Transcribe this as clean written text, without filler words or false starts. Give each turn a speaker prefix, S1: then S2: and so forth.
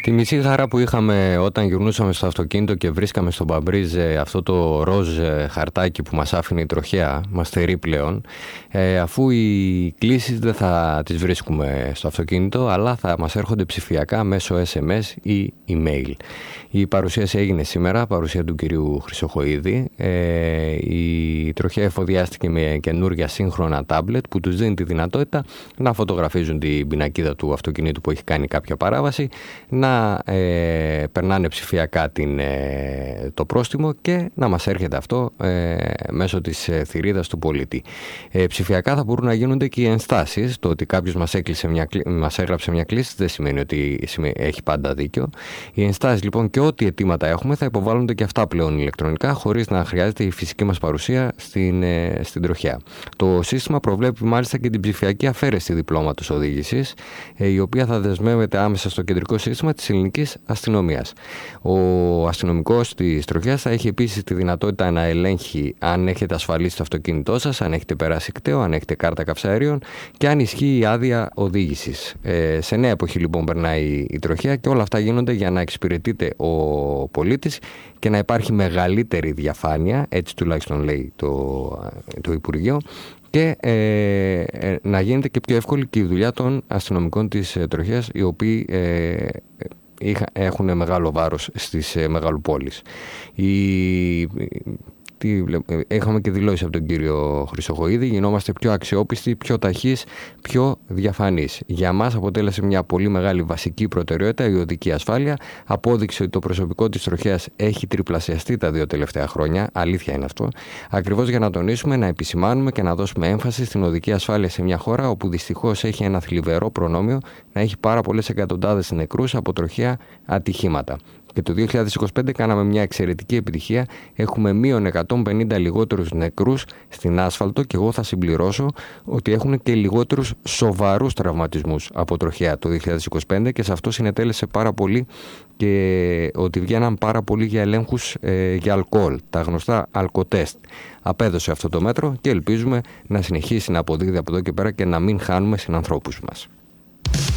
S1: Τη μισή χαρά που είχαμε όταν γυρνούσαμε στο αυτοκίνητο και βρίσκαμε στον Παμπρίζ αυτό το ροζ χαρτάκι που μας άφηνε η τροχέα, μας στερεί πλέον, αφού οι κλήσεις δεν θα τις βρίσκουμε στο αυτοκίνητο, αλλά θα μας έρχονται ψηφιακά μέσω SMS ή email. Η παρουσίαση έγινε σήμερα, παρουσία του κυρίου Χρυσοχοΐδη. Η τροχέα εφοδιάστηκε με καινούργια σύγχρονα τάμπλετ που τους δίνει τη δυνατότητα να φωτογραφίζουν την πινακίδα του αυτοκινήτου που έχει κάνει κάποια παράβαση, να περνάνε ψηφιακά το πρόστιμο και να μας έρχεται αυτό μέσω της θηρίδας του πολίτη. Ψηφιακά θα μπορούν να γίνονται και οι ενστάσεις. Το ότι κάποιος μας έγραψε μια κλήση δεν σημαίνει ότι έχει πάντα δίκιο. Οι ενστάσεις λοιπόν και ό,τι αιτήματα έχουμε θα υποβάλλονται και αυτά πλέον ηλεκτρονικά, χωρίς να χρειάζεται η φυσική μας παρουσία στην τροχέα. Το σύστημα προβλέπει μάλιστα και την ψηφιακή αφαίρεση διπλώματος οδήγησης, η οποία θα δεσμεύεται άμεσα στο κεντρικό σύστημα της ελληνικής αστυνομίας. Ο αστυνομικός της τροχέας θα έχει επίσης τη δυνατότητα να ελέγχει αν έχετε ασφαλίσει το αυτοκίνητό σας, αν έχετε περάσει κταίο, αν έχετε κάρτα καυσαερίων και αν ισχύει η άδεια οδήγησης. Σε νέα εποχή λοιπόν περνάει η τροχέα και όλα αυτά γίνονται για να εξυπηρετείται ο πολίτης και να υπάρχει μεγαλύτερη διαφάνεια, έτσι τουλάχιστον λέει το Υπουργείο, και να γίνεται και πιο εύκολη και η δουλειά των αστυνομικών της τροχέας, οι οποίοι έχουν μεγάλο βάρος στις μεγαλοπόλεις. Είχαμε και δηλώσει από τον κύριο Χρυσοχοΐδη, γινόμαστε πιο αξιόπιστοι, πιο ταχείς, πιο διαφανείς. Για μας αποτέλεσε μια πολύ μεγάλη βασική προτεραιότητα η οδική ασφάλεια. Απόδειξε ότι το προσωπικό της τροχέας έχει τριπλασιαστεί τα 2 τελευταία χρόνια. Αλήθεια είναι αυτό. Ακριβώς για να τονίσουμε, να επισημάνουμε και να δώσουμε έμφαση στην οδική ασφάλεια σε μια χώρα όπου δυστυχώς έχει ένα θλιβερό προνόμιο να έχει πάρα πολλές εκατοντάδες νεκρούς από τροχαία ατυχήματα. Και το 2025 κάναμε μια εξαιρετική επιτυχία. Έχουμε μείον 150 λιγότερους νεκρούς στην άσφαλτο και εγώ θα συμπληρώσω ότι έχουν και λιγότερους σοβαρούς τραυματισμούς από τροχαία το 2025 και σε αυτό συνετέλεσε πάρα πολύ και ότι βγαίναν πάρα πολύ για ελέγχους για αλκοόλ, τα γνωστά αλκοτέστ. Απέδωσε αυτό το μέτρο και ελπίζουμε να συνεχίσει να αποδίδει από εδώ και πέρα και να μην χάνουμε συνανθρώπους μας.